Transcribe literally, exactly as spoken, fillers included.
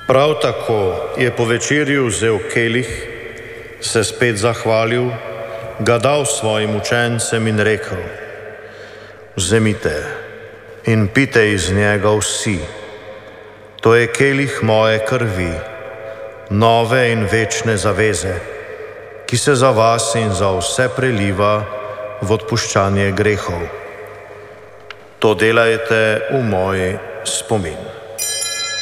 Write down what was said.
Prav tako je po večerju vzel kelih, se spet zahvalil, ga dal svojim učencem in rekel: Vzemite in pite iz njega vsi. To je kelih moje krvi, nove in večne zaveze, ki se za vas in za vse preliva v odpuščanje grehov. To delajte v moj spomin.